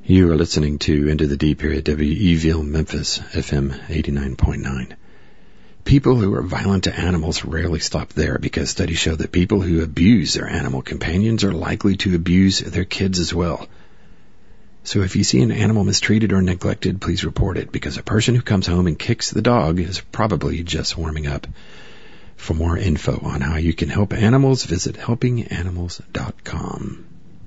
You are listening to Into the Deep here at WEVille Memphis, FM 89.9. People who are violent to animals rarely stop there, because studies show that people who abuse their animal companions are likely to abuse their kids as well. So if you see an animal mistreated or neglected, please report it, because a person who comes home and kicks the dog is probably just warming up. For more info on how you can help animals, visit helpinganimals.com.